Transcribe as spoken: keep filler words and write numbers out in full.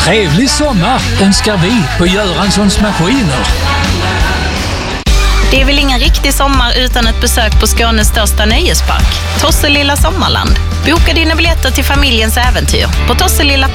Trevlig sommar önskar vi på Göranssons Maskiner. Det är väl ingen riktig sommar utan ett besök på Skånes största nöjespark, Tosselilla Sommarland. Boka dina biljetter till familjens äventyr på tosselilla